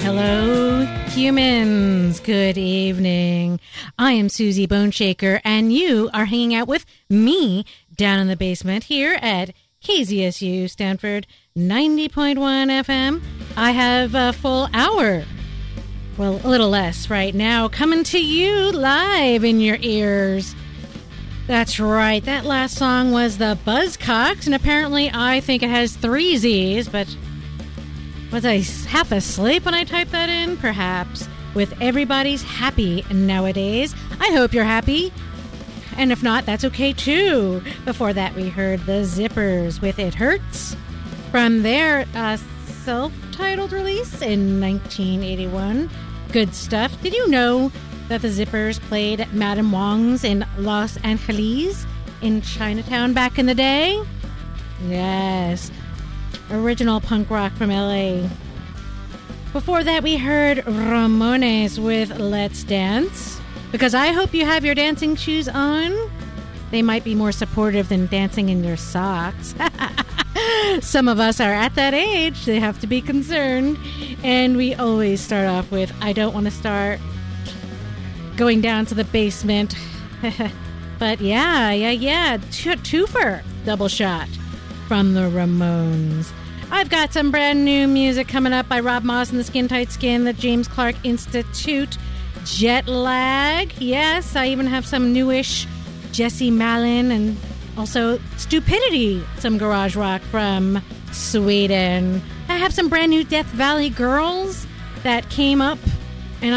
Hello, humans. Good evening. I am Susie Boneshaker, and you are hanging out with me down in the basement here at KZSU Stanford 90.1 FM. I have a full hour, well, a little less right now, coming to you live in your ears. That's right. That last song was the Buzzcocks, and apparently I think it has 3 Z's, but was I half asleep when I typed that in? Perhaps. With everybody's happy nowadays. I hope you're happy. And if not, that's okay too. Before that, we heard the Zippers with It Hurts from their self-titled release in 1981. Good stuff. Did you know that the Zippers played Madame Wong's in Los Angeles in Chinatown back in the day? Yes. Original punk rock from LA. Before that, we heard Ramones with Let's Dance. Because I hope you have your dancing shoes on. They might be more supportive than dancing in your socks. Some of us are at that age. They have to be concerned. And we always start off with, I don't want to start going down to the basement. But yeah. Twofer double shot from the Ramones. I've got some brand new music coming up by Rob Moss and the Skin Tight Skin, the James Clark Institute, Jet Lag. Yes, I even have some newish Jesse Malin and also Stupidity, some garage rock from Sweden. I have some brand new Death Valley Girls that came up